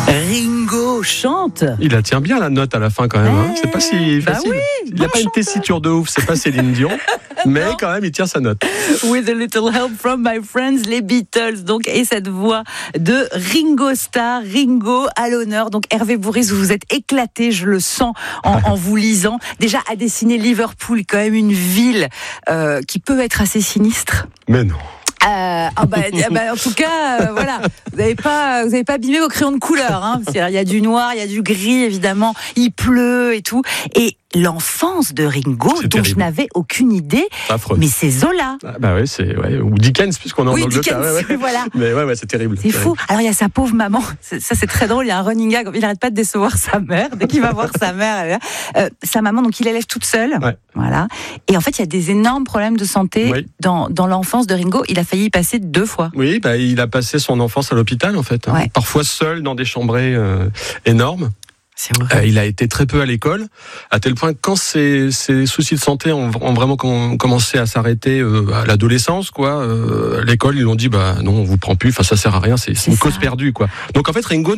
Ringo chante. Il la tient bien la note à la fin quand même. Hein. C'est pas si facile. Oui, il n'a pas une tessiture de ouf, c'est pas Céline Dion, mais quand même il tient sa note. With a little help from my friends, les Beatles. Donc, et cette voix de Ringo Starr, Ringo à l'honneur. Donc Hervé Bourrice, vous vous êtes éclaté, je le sens en vous lisant. Déjà à dessiner Liverpool, quand même une ville qui peut être assez sinistre. Mais non. En tout cas, voilà, vous n'avez pas abîmé vos crayons de couleur. Hein, il y a du noir, il y a du gris, évidemment. Il pleut et tout. Et l'enfance de Ringo, c'est dont terrible. je n'avais aucune idée, mais c'est Zola. Ou Dickens, puisqu'on est en Angleterre. Dickens, voilà. Mais c'est terrible. C'est fou. Alors il y a sa pauvre maman. Ça c'est très drôle. Il y a un running gag. Il n'arrête pas de décevoir sa mère. Dès qu'il va voir sa mère, sa maman, donc il l'élève toute seule. Ouais. Voilà. Et en fait, il y a des énormes problèmes de santé dans l'enfance de Ringo. Il a failli y passer 2 fois. Oui, il a passé son enfance à l'hôpital en fait. Ouais. Parfois seul dans des chambrées énormes. Il a été très peu à l'école, à tel point que quand ses soucis de santé ont vraiment commencé à s'arrêter à l'adolescence, l'école, ils l'ont dit non, on vous prend plus, ça sert à rien, c'est une cause perdue, quoi. Donc en fait, Ringo